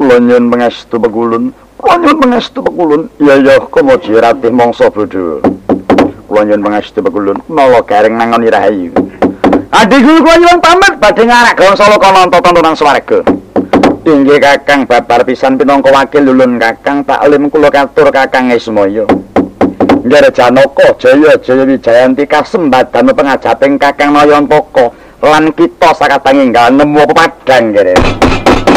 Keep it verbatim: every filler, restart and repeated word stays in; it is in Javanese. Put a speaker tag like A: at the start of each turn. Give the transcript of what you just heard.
A: Kula nyuwun pangestu Pekulun. Kula nyuwun pangestu Pekulun. Iya ya, kumoji ratih mangsa bodho. Kula nyuwun pangestu Pekulun. Nala gareng nangoni rahayu. Adikku kula nyuwun pamit badhe ngarak gawan Sala kananta tontonan swarga. Inggih Kakang babar pisan pinangka wakil Lulun Kakang taklim kula katur Kakang Ismaya. Nggih Janaka Jaya Jaya Wijayanti kasembadan pengajaping Kakang Nayantaka lan kita sakatenging nemu pepadang nggih.